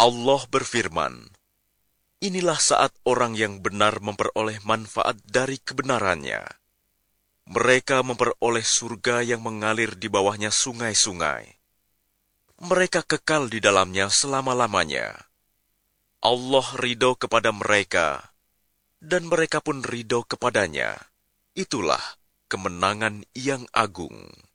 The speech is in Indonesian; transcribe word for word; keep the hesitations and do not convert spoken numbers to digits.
Allah berfirman, inilah saat orang yang benar memperoleh manfaat dari kebenarannya. Mereka memperoleh surga yang mengalir di bawahnya sungai-sungai. Mereka kekal di dalamnya selama-lamanya. Allah ridho kepada mereka, dan mereka pun ridho kepadanya. Itulah kemenangan yang agung.